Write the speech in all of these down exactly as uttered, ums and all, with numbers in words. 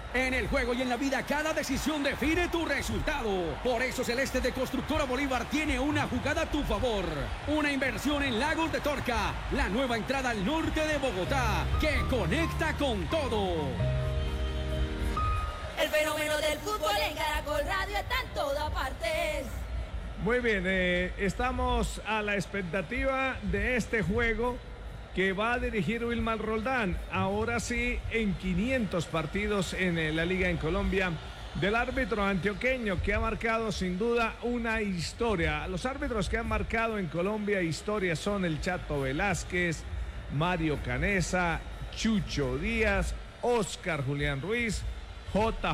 En el juego y en la vida, cada decisión define tu resultado. Por eso Celeste de Constructora Bolívar tiene una jugada a tu favor. Una inversión en Lagos de Torca, la nueva entrada al norte de Bogotá, que conecta con todo. El fenómeno del fútbol en Caracol Radio está en todas partes. Muy bien, eh, estamos a la expectativa de este juego que va a dirigir Wilmar Roldán, ahora sí en quinientos partidos en eh, la Liga en Colombia, del árbitro antioqueño que ha marcado sin duda una historia. Los árbitros que han marcado en Colombia historia son el Chato Velázquez, Mario Canesa, Chucho Díaz, Oscar Julián Ruiz, J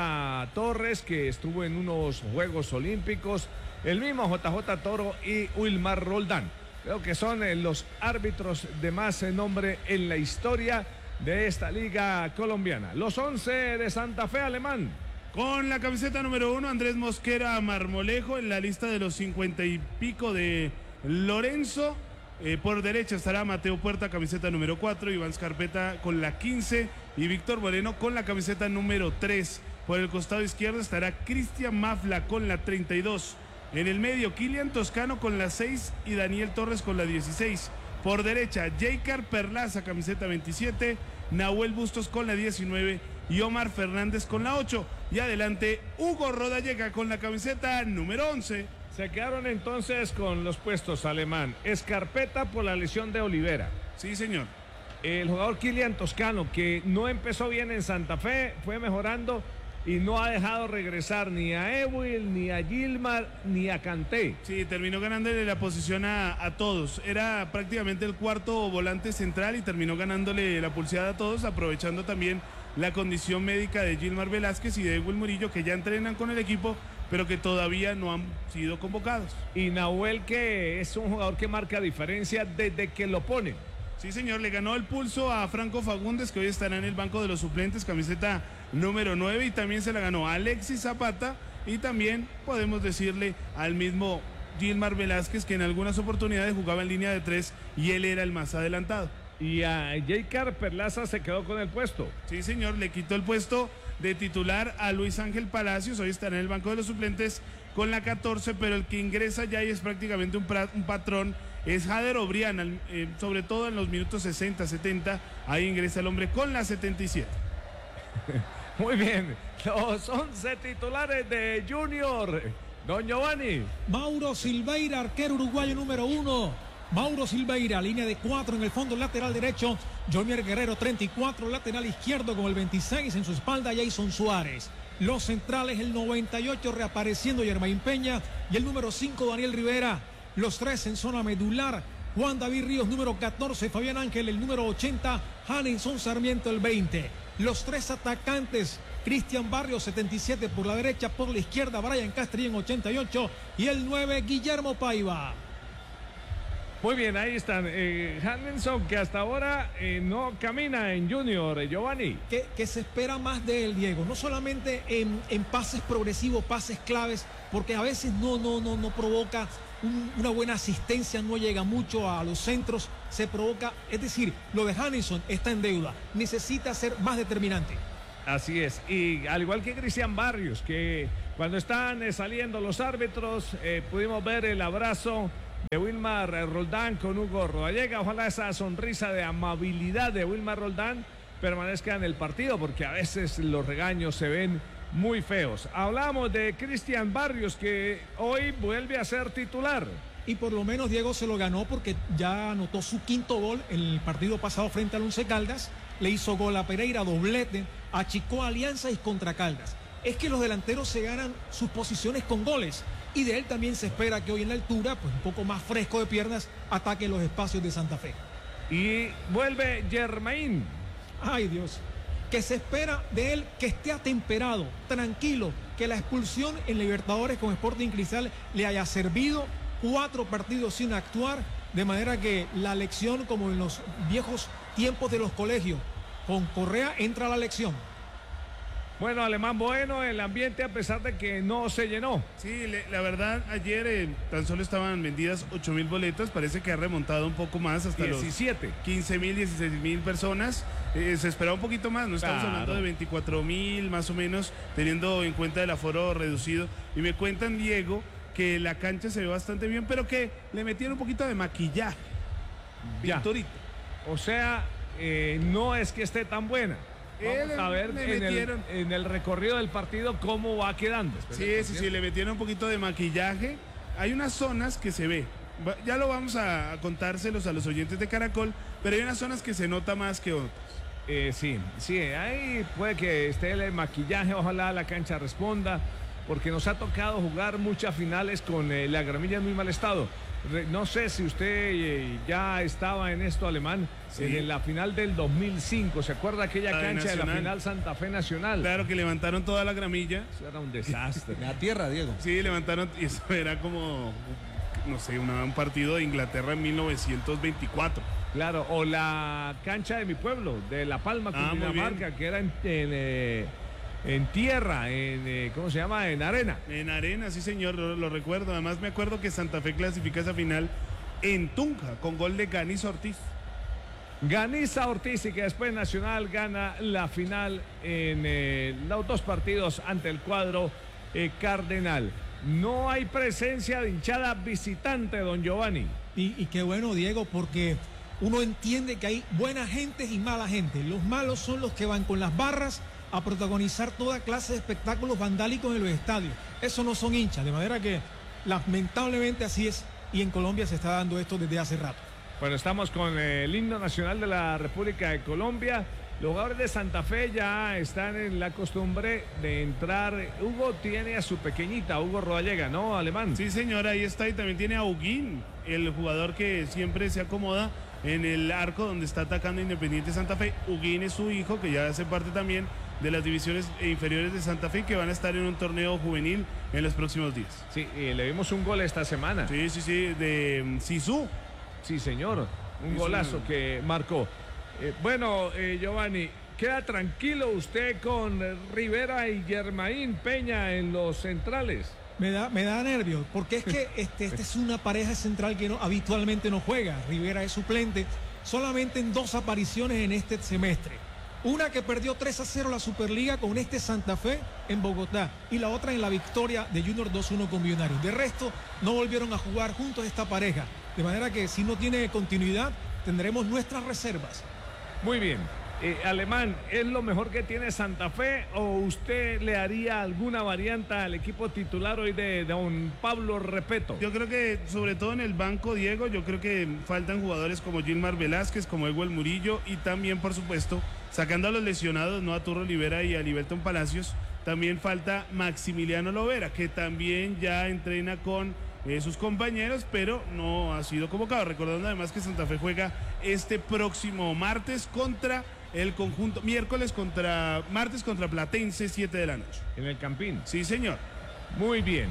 J Torres, que estuvo en unos Juegos Olímpicos, el mismo J J Toro y Wilmar Roldán. Creo que son eh, los árbitros de más eh, nombre en la historia de esta liga colombiana. Los once de Santa Fe, Alemán. Con la camiseta número uno, Andrés Mosquera Marmolejo, en la lista de los cincuenta y pico de Lorenzo. Eh, por derecha estará Mateo Puerta, camiseta número cuatro, Iván Scarpeta con la quince y Víctor Moreno con la camiseta número tres. Por el costado izquierdo estará Cristian Mafla con la treinta y dos. En el medio, Kilian Toscano con la seis y Daniel Torres con la dieciséis. Por derecha, Jaycar Perlaza, camiseta veintisiete, Nahuel Bustos con la diecinueve y Omar Fernández con la ocho. Y adelante, Hugo Rodallega con la camiseta número once. Se quedaron entonces con los puestos, Alemán. Escarpeta por la lesión de Olivera. Sí, señor. El jugador Kilian Toscano, que no empezó bien en Santa Fe, fue mejorando y no ha dejado regresar ni a Ewil, ni a Gilmar, ni a Kanté. Sí, terminó ganándole la posición a, a todos. Era prácticamente el cuarto volante central y terminó ganándole la pulseada a todos, aprovechando también la condición médica de Gilmar Velázquez y de Ewil Murillo, que ya entrenan con el equipo, pero que todavía no han sido convocados. Y Nahuel, que es un jugador que marca diferencia desde que lo pone. Sí, señor, le ganó el pulso a Franco Fagundes, que hoy estará en el banco de los suplentes, camiseta número nueve, y también se la ganó a Alexis Zapata, y también podemos decirle al mismo Gilmar Velázquez, que en algunas oportunidades jugaba en línea de tres y él era el más adelantado. Y a Jaycar Perlaza se quedó con el puesto. Sí, señor, le quitó el puesto de titular a Luis Ángel Palacios, hoy estará en el banco de los suplentes con la catorce, pero el que ingresa ya y es prácticamente un, pra, un patrón es Jader Obrián, eh, sobre todo en los minutos sesenta, setenta, ahí ingresa el hombre con la setenta y siete. Muy bien, los once titulares de Junior, don Giovanni. Mauro Silveira, arquero uruguayo número uno. Mauro Silveira, línea de cuatro en el fondo lateral derecho. Jomier Guerrero, treinta y cuatro, lateral izquierdo con el veintiséis en su espalda, Jason Suárez. Los centrales, el noventa y ocho reapareciendo Yermain Peña y el número cinco Daniel Rivera. Los tres en zona medular, Juan David Ríos, número catorce, Fabián Ángel, el número ochenta, Hanninson Sarmiento, el veinte. Los tres atacantes, Cristian Barrios, setenta y siete por la derecha, por la izquierda, Brian Castrillón, ochenta y ocho, y el nueve, Guillermo Paiva. Muy bien, ahí están. Eh, Hanninson, que hasta ahora eh, no camina en Junior, eh, Giovanni. Que, que se espera más de él, Diego. No solamente en, en pases progresivos, pases claves, porque a veces no, no, no, no provoca un, una buena asistencia, no llega mucho a los centros, se provoca, es decir, lo de Hanninson está en deuda, necesita ser más determinante. Así es, y al igual que Cristian Barrios, que cuando están eh, saliendo los árbitros, eh, pudimos ver el abrazo de Wilmar Roldán con Hugo Rodallega. Ojalá esa sonrisa de amabilidad de Wilmar Roldán permanezca en el partido, porque a veces los regaños se ven muy feos. Hablamos de Cristian Barrios, que hoy vuelve a ser titular. Y por lo menos Diego se lo ganó, porque ya anotó su quinto gol en el partido pasado frente al Once Caldas. Le hizo gol a Pereira, doblete, achicó Alianza y contra Caldas. Es que los delanteros se ganan sus posiciones con goles, y de él también se espera que hoy en la altura, pues un poco más fresco de piernas, ataque los espacios de Santa Fe. Y vuelve Yermain. Ay, Dios, que se espera de él que esté atemperado, tranquilo, que la expulsión en Libertadores con Sporting Cristal le haya servido, cuatro partidos sin actuar, de manera que la lección, como en los viejos tiempos de los colegios, con Correa entra la lección. Bueno, Alemán, bueno, el ambiente a pesar de que no se llenó. Sí, le, la verdad, ayer eh, tan solo estaban vendidas ocho mil boletos, parece que ha remontado un poco más hasta diecisiete. los quince mil, dieciséis mil personas. Eh, se esperaba un poquito más, no estamos Claro. hablando de veinticuatro mil más o menos, teniendo en cuenta el aforo reducido. Y me cuentan, Diego, que la cancha se ve bastante bien, pero que le metieron un poquito de maquillaje. Ya. Pinturita. O sea, eh, no es que esté tan buena. Vamos Eh, a ver le en el, metieron. en el recorrido del partido cómo va quedando. Sí, sí, sí, le metieron un poquito de maquillaje. Hay unas zonas que se ve. Va- Ya lo vamos a, a contárselos a los oyentes de Caracol, pero hay unas zonas que se nota más que otras. Eh, sí, sí, ahí puede que esté el maquillaje, ojalá la cancha responda, porque nos ha tocado jugar muchas finales con eh, la gramilla en muy mal estado. Re- No sé si usted eh, ya estaba en esto, Alemán, Sí. en la final del dos mil cinco, ¿se acuerda aquella La de cancha de la Nacional. final Santa Fe Nacional? Claro que levantaron toda la gramilla. Eso era un desastre. La tierra, Diego. Sí, levantaron, y eso era como, no sé, una- un partido de Inglaterra en mil novecientos veinticuatro. Claro, o la cancha de mi pueblo, de La Palma, Ah, muy Cundinamarca, que era en, en, eh, en tierra, en, eh, ¿cómo se llama? En arena. En arena, sí señor, lo, lo recuerdo. Además me acuerdo que Santa Fe clasifica esa final en Tunja, con gol de Ganis Ortiz. Ganiza Ortiz y que después Nacional gana la final en eh, los dos partidos ante el cuadro eh, Cardenal. No hay presencia de hinchada visitante, don Giovanni. Y, y qué bueno, Diego, porque uno entiende que hay buena gente y mala gente. Los malos son los que van con las barras a protagonizar toda clase de espectáculos vandálicos en los estadios. Esos no son hinchas, de manera que lamentablemente así es. Y en Colombia se está dando esto desde hace rato. Bueno, estamos con el himno nacional de la República de Colombia. Los jugadores de Santa Fe ya están en la costumbre de entrar. Hugo tiene a su pequeñita, Hugo Rodallega, ¿no, Alemán? Sí señor, ahí está, y también tiene a Huguín, el jugador que siempre se acomoda en el arco donde está atacando Independiente Santa Fe. Huguín es su hijo, que ya hace parte también de las divisiones inferiores de Santa Fe, que van a estar en un torneo juvenil en los próximos días. Sí, y le vimos un gol esta semana. Sí, sí, sí, de mm, Sisu. Sí, señor. Un Sí, golazo señor. que marcó. Eh, bueno, eh, Giovanni, queda tranquilo usted con eh, Rivera y Germain Peña en los centrales. Me da, me da nervios, porque es que este, esta es una pareja central que no, habitualmente no juega. Rivera es suplente solamente en dos apariciones en este semestre. Una que perdió tres a cero la Superliga con este Santa Fe en Bogotá y la otra en la victoria de Junior dos uno con Millonarios. De resto, no volvieron a jugar juntos esta pareja. De manera que si no tiene continuidad, tendremos nuestras reservas. Muy bien. Eh, Alemán, ¿es lo mejor que tiene Santa Fe o usted le haría alguna variante al equipo titular hoy de don Pablo Repeto? Yo creo que sobre todo en el banco, Diego, yo creo que faltan jugadores como Gilmar Velázquez, como Ewell Murillo, y también, por supuesto, sacando a los lesionados, no a Turro Olivera y a Liberton Palacios, también falta Maximiliano Lovera, que también ya entrena con eh, sus compañeros, pero no ha sido convocado. Recordando además que Santa Fe juega este próximo martes contra el conjunto, miércoles contra, martes contra Platense, siete de la noche. En el Campín. Sí, señor. Muy bien.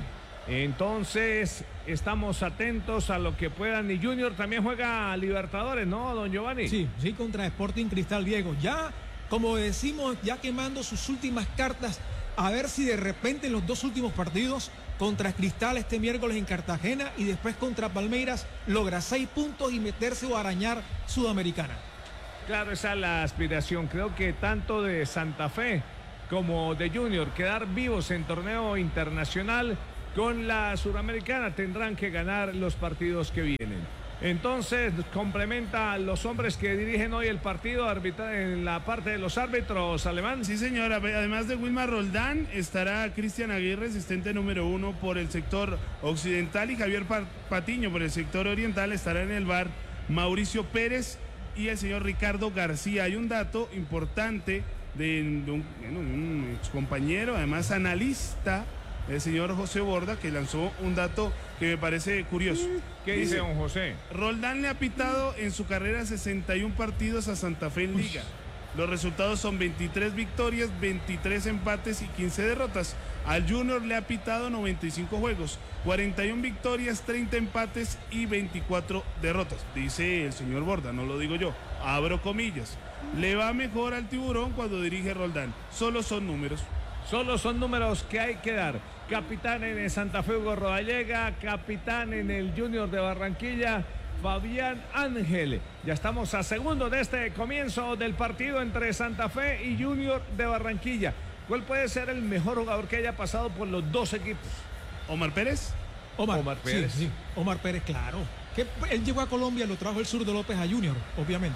Entonces, estamos atentos a lo que puedan. Y Junior también juega a Libertadores, ¿no, don Giovanni? Sí, sí, contra Sporting Cristal, Diego. Ya, como decimos, ya quemando sus últimas cartas, a ver si de repente en los dos últimos partidos, contra Cristal este miércoles en Cartagena y después contra Palmeiras, logra seis puntos y meterse o arañar Sudamericana. Claro, esa es la aspiración. Creo que tanto de Santa Fe como de Junior, quedar vivos en torneo internacional con la Suramericana, tendrán que ganar los partidos que vienen. Entonces, complementa a los hombres que dirigen hoy el partido arbitra en la parte de los árbitros, Alemán. Sí, señora. Además de Wilmar Roldán, estará Cristian Aguirre, asistente número uno por el sector occidental, y Javier Patiño por el sector oriental. Estará en el bar Mauricio Pérez y el señor Ricardo García. Hay un dato importante de, de un, bueno, un ex compañero, además analista, el señor José Borda, que lanzó un dato que me parece curioso. ¿Qué dice don José? Roldán le ha pitado en su carrera sesenta y un partidos a Santa Fe en Liga. Los resultados son veintitrés victorias, veintitrés empates y quince derrotas. Al Junior le ha pitado noventa y cinco juegos, cuarenta y una victorias, treinta empates y veinticuatro derrotas. Dice el señor Borda, no lo digo yo, abro comillas. le va mejor al Tiburón cuando dirige Roldán. Solo son números. Solo son números que hay que dar. Capitán en el Santa Fe, Hugo Rodallega. Capitán en el Junior de Barranquilla, Fabián Ángel. Ya estamos a segundo de este comienzo del partido entre Santa Fe y Junior de Barranquilla. ¿Cuál puede ser el mejor jugador que haya pasado por los dos equipos? ¿Omar Pérez? Omar, Omar Pérez. Sí, sí. Omar Pérez, claro. Que él llegó a Colombia, lo trajo el Zurdo López a Junior, obviamente.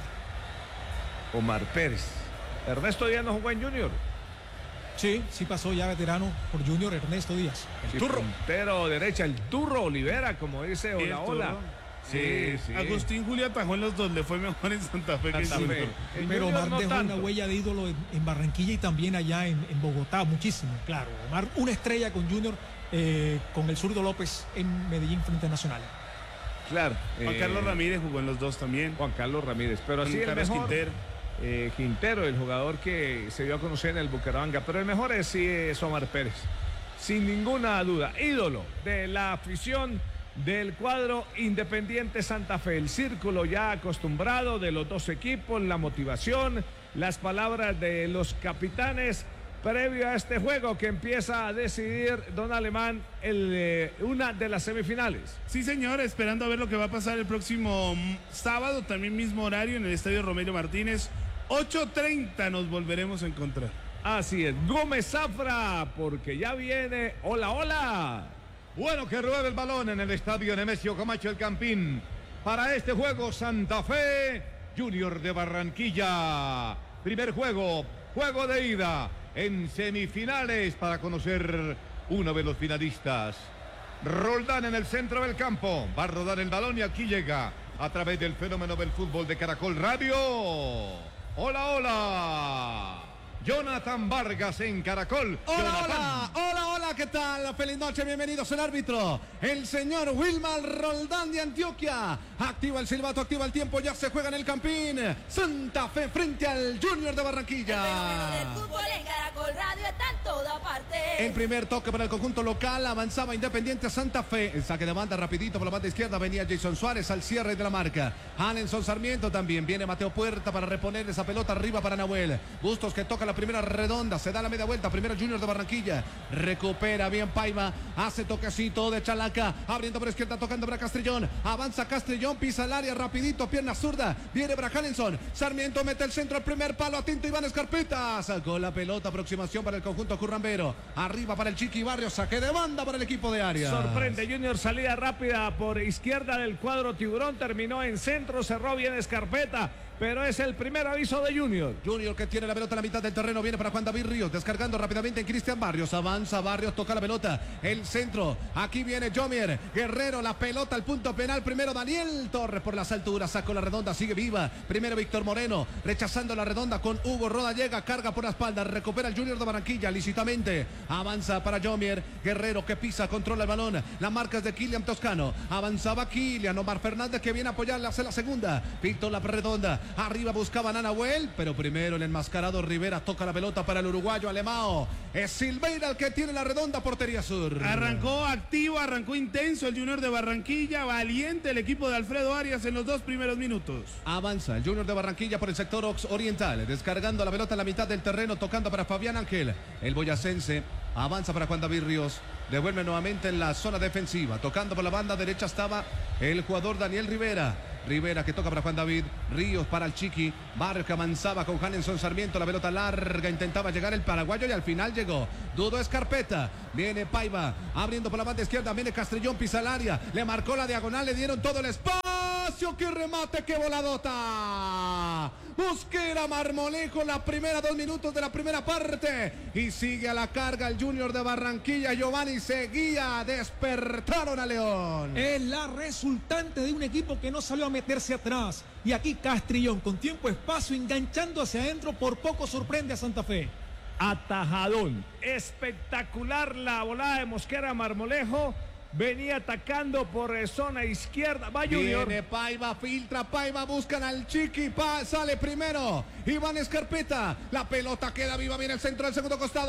Omar Pérez. Ernesto Díaz no jugó en Junior. Sí, sí pasó ya veterano por Junior, Ernesto Díaz. El Sí, turro. Puntero derecha, el turro Olivera, como dice El hola, hola. Turro. Sí, Eh, sí. Agustín Julio atajó en los dos, le fue mejor en Santa Fe que en Santa Junior. Fe. En Pero Junior Omar no dejó tanto. una huella de ídolo en, en Barranquilla y también allá en, en Bogotá, muchísimo, claro. Omar, una estrella con Junior, eh, con el Zurdo López en Medellín frente a Nacional. Claro. Juan eh, Carlos Ramírez jugó en los dos también. Juan Carlos Ramírez. Pero así el Carlos mejor. Quintero. eh, Quintero, el jugador que se dio a conocer en el Bucaramanga. Pero el mejor es, sí, es Omar Pérez. Sin ninguna duda. Ídolo de la afición del cuadro Independiente Santa Fe. El círculo ya acostumbrado de los dos equipos, la motivación, las palabras de los capitanes previo a este juego que empieza a decidir don Alemán el, eh, una de las semifinales. Sí, señor, esperando a ver lo que va a pasar el próximo mm, sábado, también mismo horario en el Estadio Romelio Martínez. ocho treinta nos volveremos a encontrar. Así es, Gómez Zafra, porque ya viene. Hola, hola. Bueno, que ruede el balón en el estadio Nemesio Camacho El Campín. Para este juego, Santa Fe, Junior de Barranquilla. Primer juego, juego de ida en semifinales para conocer uno de los finalistas. Roldán en el centro del campo. Va a rodar el balón y aquí llega a través del fenómeno del fútbol de Caracol Radio. Hola, hola. Jonathan Vargas en Caracol. Hola, Jonathan. hola, hola, hola, ¿qué tal? Feliz noche, bienvenidos al árbitro, el señor Wilmar Roldán de Antioquia. Activa el silbato, activa el tiempo, ya se juega en el Campín. Santa Fe frente al Junior de Barranquilla. El fenómeno del fútbol en Caracol Radio está en toda parte. El primer toque para el conjunto local, avanzaba Independiente Santa Fe. El saque de banda rapidito por la banda izquierda, venía Jason Suárez al cierre de la marca. Alenson Sarmiento también, viene Mateo Puerta para reponer esa pelota arriba para Nahuel. Bustos que toca la primera redonda, se da la media vuelta, primero Junior de Barranquilla. Recupera bien Paiva, hace toquecito de Chalaca, abriendo por izquierda, tocando para Castrillón. Avanza Castrillón, pisa el área rapidito, pierna zurda, viene para Alenson. Sarmiento mete el centro, el primer palo, atinta Iván Escarpeta. Sacó la pelota, aproximación para el conjunto currambero. Arriba para el Chiqui Barrios, saque de banda para el equipo de área. Sorprende Junior, salida rápida por izquierda del cuadro Tiburón, terminó en centro, cerró bien Escarpeta, pero es el primer aviso de Junior. Junior que tiene la pelota en la mitad del terreno, viene para Juan David Ríos, descargando rápidamente en Cristian Barrios, avanza Barrios, toca la pelota, el centro, aquí viene Jomier, Guerrero, la pelota al punto penal, primero Daniel Torres por las alturas, sacó la redonda, sigue viva, primero Víctor Moreno, rechazando la redonda con Hugo Rodallega, carga por la espalda, recupera el Junior de Barranquilla, lícitamente, avanza para Jomier, Guerrero que pisa, controla el balón, la marca es de Kilian Toscano, avanzaba Kilian, Omar Fernández que viene a apoyarle, hace la segunda, Víctor la redonda, arriba buscaban a Nahuel, pero primero el enmascarado Rivera toca la pelota para el uruguayo Alemao. Es Silveira el que tiene la redonda, portería sur. Arrancó activo, arrancó intenso el Junior de Barranquilla, valiente el equipo de Alfredo Arias en los dos primeros minutos. Avanza el Junior de Barranquilla por el sector oriental, descargando la pelota en la mitad del terreno, tocando para Fabián Ángel. El boyacense avanza para Juan David Ríos, devuelve nuevamente en la zona defensiva, tocando por la banda derecha estaba el jugador Daniel Rivera. Rivera que toca para Juan David, Ríos para el Chiqui, Barrios que avanzaba con Alenson Sarmiento, la pelota larga, intentaba llegar el paraguayo y al final llegó Dudo Escarpeta, viene Paiva, abriendo por la banda izquierda, viene Castrillón, pisa el área, le marcó la diagonal, le dieron todo el espacio, que remate, que voladota, Mosquera Marmolejo, la primera dos minutos de la primera parte, y sigue a la carga el Junior de Barranquilla, Giovanni seguía, despertaron a León. Es la resultante de un equipo que no salió a meterse atrás. Y aquí Castrillón, con tiempo, espacio, enganchando hacia adentro, por poco sorprende a Santa Fe. Atajadón, espectacular la volada de Mosquera Marmolejo, venía atacando por eh, zona izquierda. Va Junior. Viene Paiva, filtra Paiva, buscan al Chiqui, pa, sale primero Iván Escarpeta, la pelota queda viva, viene el centro del segundo costado,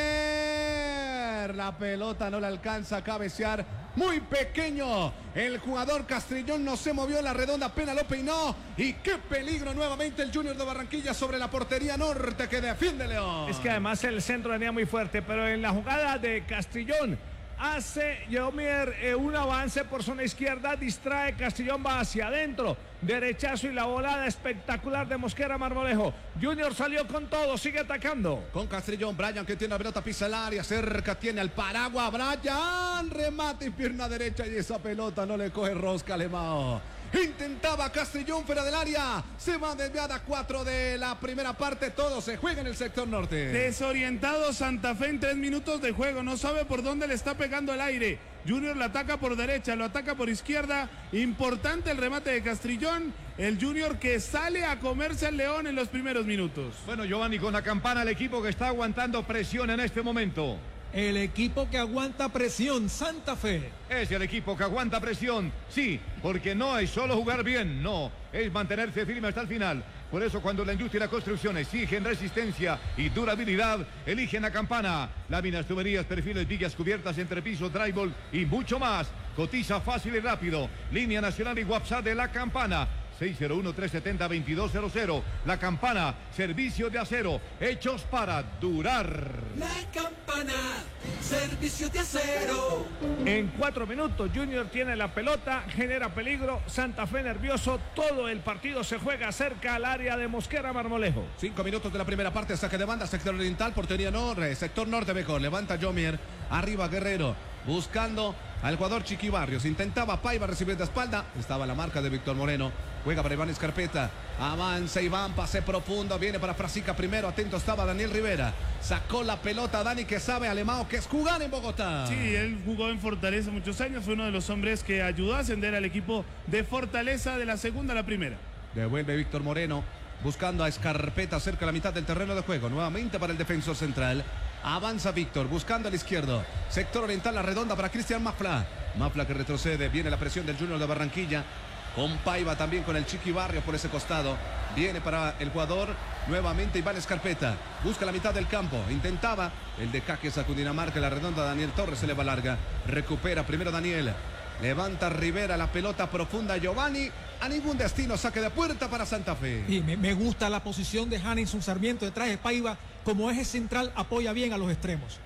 Jomier, la pelota no le alcanza a cabecear, muy pequeño, el jugador Castrillón no se movió en la redonda, apenas lo peinó, y qué peligro nuevamente el Junior de Barranquilla sobre la portería norte que defiende León. Es que además el centro venía muy fuerte, pero en la jugada de Castrillón hace Jomier eh, un avance por zona izquierda, distrae, Castrillón va hacia adentro, derechazo y la volada espectacular de Mosquera Marmolejo. Junior salió con todo, sigue atacando. Con Castrillón, Brian que tiene la pelota, pisa el área, cerca tiene al Paragua, Brian, remate y pierna derecha y esa pelota no le coge rosca Alemão. Intentaba Castrillón fuera del área, se va desviada cuatro de la primera parte, todo se juega en el sector norte. Desorientado Santa Fe en tres minutos de juego, no sabe por dónde le está pegando el aire. Junior lo ataca por derecha, lo ataca por izquierda, importante el remate de Castrillón, el Junior que sale a comerse al León en los primeros minutos. Bueno, Giovanni, con la campana el equipo que está aguantando presión en este momento. El equipo que aguanta presión, Santa Fe. Es el equipo que aguanta presión, sí, porque no es solo jugar bien, no, es mantenerse firme hasta el final. Por eso cuando la industria y la construcción exigen resistencia y durabilidad, eligen la campana. Láminas, tuberías, perfiles, vigas, cubiertas, entrepisos, drywall y mucho más. Cotiza fácil y rápido. Línea nacional y WhatsApp de la campana. seis cero uno, tres siete cero, dos dos cero cero. La campana, servicio de acero, hechos para durar. La campana, servicio de acero. En cuatro minutos Junior tiene la pelota, genera peligro, Santa Fe nervioso, todo el partido se juega cerca al área de Mosquera Marmolejo. Cinco minutos de la primera parte, saque de banda, sector oriental, portería norte, sector norte mejor, levanta Jomier, arriba Guerrero, buscando al jugador Chiqui Barrios, intentaba Paiva recibir de espalda, estaba la marca de Víctor Moreno, juega para Iván Escarpeta, avanza Iván, pase profundo, viene para Frasica primero, atento estaba Daniel Rivera, sacó la pelota Dani que sabe Alemão que es jugar en Bogotá. Sí, él jugó en Fortaleza muchos años, fue uno de los hombres que ayudó a ascender al equipo de Fortaleza de la segunda a la primera. Devuelve Víctor Moreno, buscando a Escarpeta cerca de la mitad del terreno de juego, nuevamente para el defensor central. Avanza Víctor, buscando al izquierdo. Sector oriental, la redonda para Cristian Mafla. Mafla que retrocede, viene la presión del Junior de Barranquilla. Con Paiva también con el Chiqui Barrio por ese costado. Viene para el jugador nuevamente Iván Escarpeta. Busca la mitad del campo. Intentaba el de Caques a Cundinamarca. La redonda Daniel Torres se le va larga. Recupera primero Daniel. Levanta Rivera la pelota profunda Giovanni. A ningún destino, saque de puerta para Santa Fe. Y me, me gusta la posición de Hanninson Sarmiento detrás de Paiva. Como eje central apoya bien a los extremos.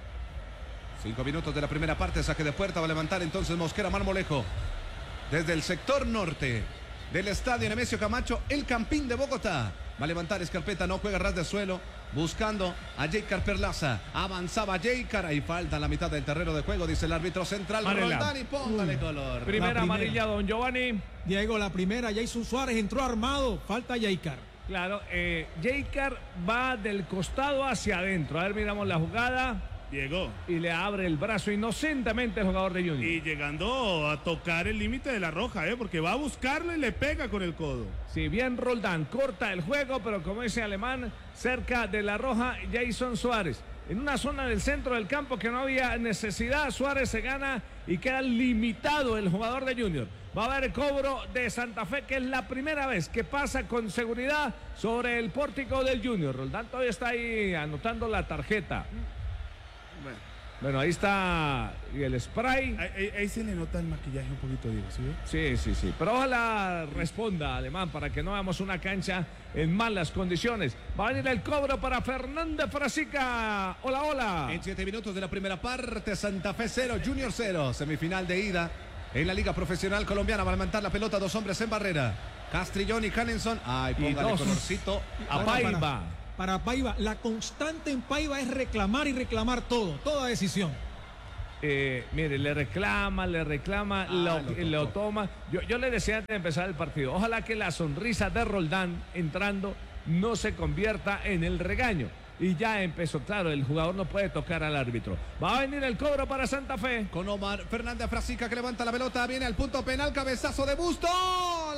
Cinco minutos de la primera parte, saque de puerta. Va a levantar entonces Mosquera Marmolejo. Desde el sector norte del estadio Nemesio Camacho, el Campín de Bogotá. Va a levantar Escarpeta, no juega ras de suelo. Buscando a Jaycar Perlaza. Avanzaba Jaycar. Ahí falta la mitad del terreno de juego, dice el árbitro central. Roldán y póngale color. Primera, primera amarilla, don Giovanni. Diego, la primera, Jason Suárez entró armado. Falta Jaycar. Claro, eh, Jaycar va del costado hacia adentro. A ver, miramos la jugada. Llegó. Y le abre el brazo inocentemente el jugador de Junior. Y llegando a tocar el límite de la roja, ¿eh? Porque va a buscarlo y le pega con el codo. Si bien Roldán corta el juego, pero como ese alemán, cerca de la roja, Jason Suárez. En una zona del centro del campo que no había necesidad, Suárez se gana y queda limitado el jugador de Junior. Va a haber cobro de Santa Fe, que es la primera vez que pasa con seguridad sobre el pórtico del Junior. Roldán todavía está ahí anotando la tarjeta. Bueno, bueno ahí está el spray. Ahí, ahí, ahí se le nota el maquillaje un poquito, Diego, ¿sí ve? Sí, sí, sí. Pero ojalá responda Alemán para que no veamos una cancha en malas condiciones. Va a venir el cobro para Fernández Frasica. Hola, hola. En siete minutos de la primera parte, Santa Fe cero, Junior cero. Semifinal de ida en la Liga Profesional Colombiana. Va a levantar la pelota, dos hombres en barrera. Castrillón y Hanninson. Ay, póngale colorcito. A Paiva. Para Paiva, la constante en Paiva es reclamar y reclamar todo, toda decisión. Eh, mire, le reclama, le reclama, ah, lo, lo, lo toma. Yo, yo le decía antes de empezar el partido, ojalá que la sonrisa de Roldán entrando no se convierta en el regaño. Y ya empezó, claro, el jugador no puede tocar al árbitro. Va a venir el cobro para Santa Fe. Con Omar Fernández Frasica que levanta la pelota, viene al punto penal, cabezazo de Busto.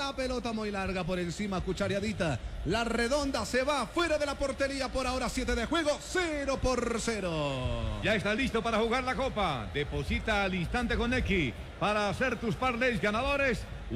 la pelota muy larga por encima, cuchareadita. La redonda se va fuera de la portería. Por ahora siete de juego, cero por cero. Ya está listo para jugar la copa. Deposita al instante con X para hacer tus parlays ganadores